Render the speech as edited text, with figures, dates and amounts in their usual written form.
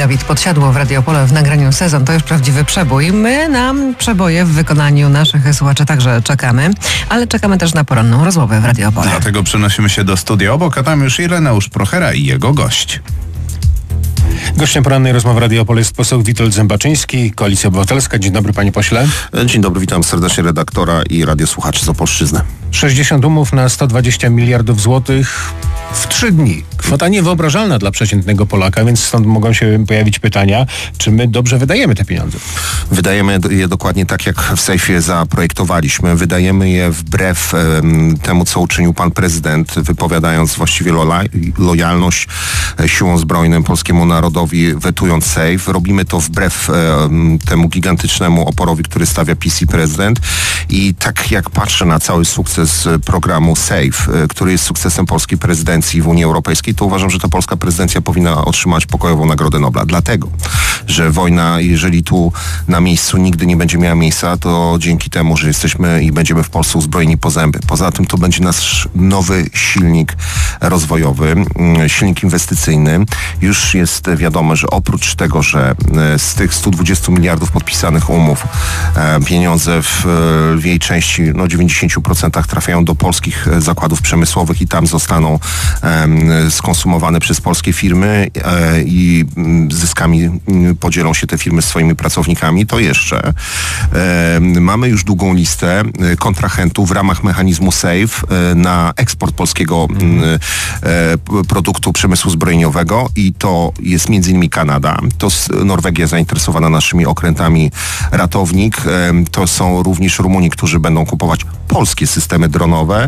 Dawid Podsiadło w Radiopole w nagraniu Sezon. To już prawdziwy przebój. My na przeboje w wykonaniu naszych słuchaczy także czekamy, ale czekamy też na poranną rozmowę w Radiopole. Dlatego przenosimy się do studia obok, a tam już Ireneusz Prochera i jego gość. Gościem porannej rozmowy Radiopole jest poseł Witold Zębaczyński, Koalicja Obywatelska. Dzień dobry, panie pośle. Dzień dobry, witam serdecznie redaktora i radiosłuchaczy z Opolszczyzny. 60 umów na 120 miliardów złotych w 3 dni. Kwota niewyobrażalna dla przeciętnego Polaka, więc stąd mogą się pojawić pytania, czy my dobrze wydajemy te pieniądze. Wydajemy je dokładnie tak, jak w Sejfie zaprojektowaliśmy. Wydajemy je wbrew temu, co uczynił pan prezydent, wypowiadając właściwie lojalność siłom zbrojnym, polskiemu narodowi, wetując Sejf. Robimy to wbrew temu gigantycznemu oporowi, który stawia PiS i prezydent. I tak jak patrzę na cały sukces programu Sejf, który jest sukcesem polskiej prezydencji w Unii Europejskiej, to uważam, że ta polska prezydencja powinna otrzymać pokojową Nagrodę Nobla. Dlatego, że wojna, jeżeli tu na miejscu nigdy nie będzie miała miejsca, to dzięki temu, że jesteśmy i będziemy w Polsce uzbrojeni po zęby. Poza tym to będzie nasz nowy silnik rozwojowy, silnik inwestycyjny. Już jest wiadomo, że oprócz tego, że z tych 120 miliardów podpisanych umów pieniądze w lwiej części, 90% trafiają do polskich zakładów przemysłowych i tam zostaną skonsumowane przez polskie firmy i zyskami podzielą się te firmy z swoimi pracownikami, to jeszcze mamy już długą listę kontrahentów w ramach mechanizmu SAFE na eksport polskiego produktu przemysłu zbrojeniowego i to jest m.in. Kanada, to Norwegia zainteresowana naszymi okrętami Ratownik, to są również Rumuni, którzy będą kupować polskie systemy dronowe